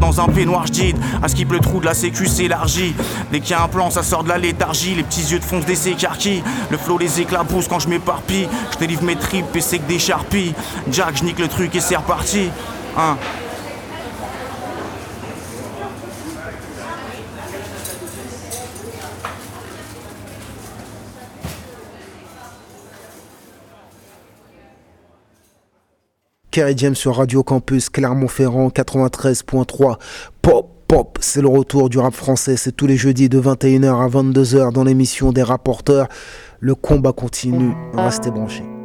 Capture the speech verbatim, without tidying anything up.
dans un peignoir j'did. À skip le trou de la sécu s'élargit. Dès qu'il y a un plan ça sort de la léthargie. Les petits yeux de fonce des s'écarquillent. Le flow les éclabousse quand je m'éparpille. Je délivre mes tripes et c'est que des charpies. Jack j'nique le truc et c'est reparti hein. Kerry James sur Radio Campus Clermont-Ferrand quatre-vingt-treize point trois. Pop, pop, c'est le retour du rap français. C'est tous les jeudis de vingt et une heures à vingt-deux heures dans l'émission des rapporteurs. Le combat continue. Restez branchés.